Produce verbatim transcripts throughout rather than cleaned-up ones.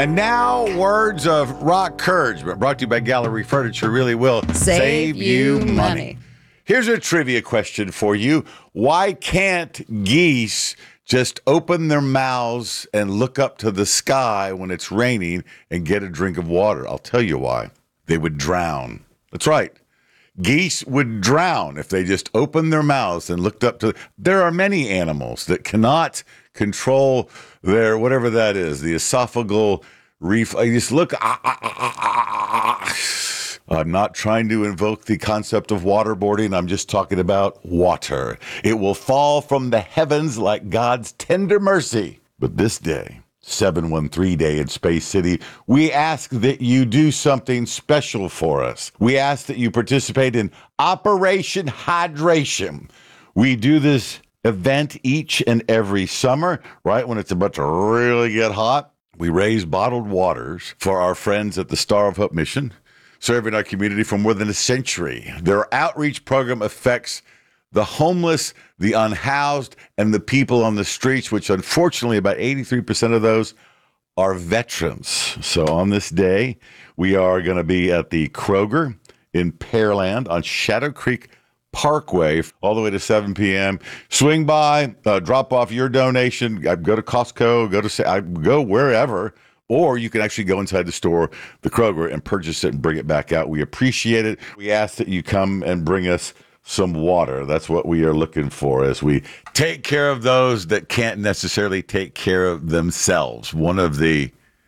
And now, words of rock courage, brought to you by Gallery Furniture. Really will Save, save you money. money. Here's a trivia question for you. Why can't geese just open their mouths and look up to the sky when it's raining and get a drink of water? I'll tell you why. They would drown. That's right. Geese would drown if they just opened their mouths and looked up to. There are many animals that cannot control their whatever that is, the esophageal reef. I just look. Ah, ah, ah, ah, ah. I'm not trying to invoke the concept of waterboarding. I'm just talking about water. It will fall from the heavens like God's tender mercy. But this day, seven one three Day in Space City, we ask that you do something special for us. We ask that you participate in Operation Hydration. We do this event each and every summer, right when it's about to really get hot. We raise bottled waters for our friends at the Star of Hope mission, serving our community for more than a century. Their outreach program affects the homeless, the unhoused, and the people on the streets, which unfortunately about eighty-three percent of those are veterans. So on this day, we are going to be at the Kroger in Pearland on Shadow Creek Parkway all the way to seven p.m. Swing by, uh, drop off your donation. I go to Costco, go to I go wherever, or you can actually go inside the store, the Kroger, and purchase it and bring it back out. We appreciate it. We ask that you come and bring us some water. That's what we are looking for as we take care of those that can't necessarily take care of themselves. One of the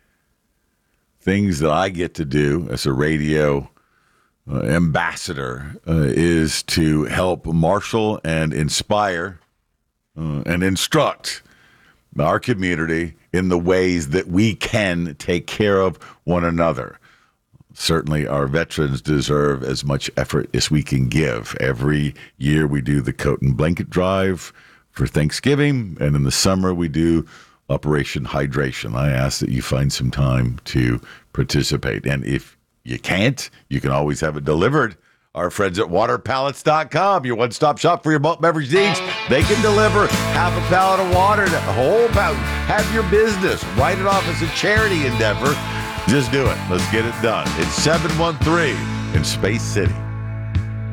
things that I get to do as a radio uh, ambassador uh, is to help marshal and inspire uh, and instruct our community in the ways that we can take care of one another. Certainly, our veterans deserve as much effort as we can give. Every year we do the coat and blanket drive for Thanksgiving, and in the summer we do Operation Hydration. I ask that you find some time to participate. And if you can't, you can always have it delivered. Our friends at water pallets dot com, your one-stop shop for your malt beverage needs. They can deliver half a pallet of water, a whole pallet. Have your business. Write it off as a charity endeavor. Just do it. Let's get it done. It's seven one three in Space City.